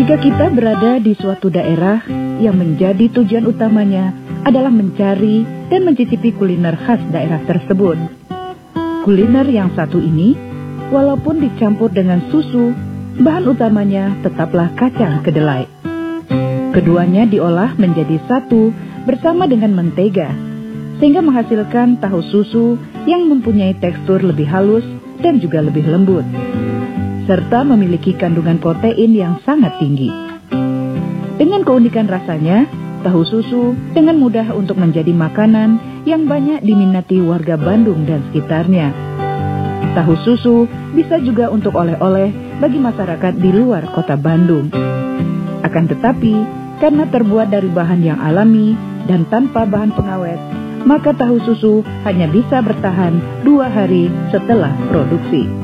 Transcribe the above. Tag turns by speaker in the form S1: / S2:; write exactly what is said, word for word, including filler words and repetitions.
S1: Jika kita berada di suatu daerah yang menjadi tujuan utamanya adalah mencari dan mencicipi kuliner khas daerah tersebut. Kuliner yang satu ini, walaupun dicampur dengan susu, bahan utamanya tetaplah kacang kedelai. Keduanya diolah menjadi satu bersama dengan mentega, sehingga menghasilkan tahu susu yang mempunyai tekstur lebih halus dan juga lebih lembut, serta memiliki kandungan protein yang sangat tinggi. Dengan keunikan rasanya, tahu susu dengan mudah untuk menjadi makanan yang banyak diminati warga Bandung dan sekitarnya. Tahu susu bisa juga untuk oleh-oleh bagi masyarakat di luar kota Bandung. Akan tetapi, karena terbuat dari bahan yang alami dan tanpa bahan pengawet, maka tahu susu hanya bisa bertahan dua hari setelah produksi.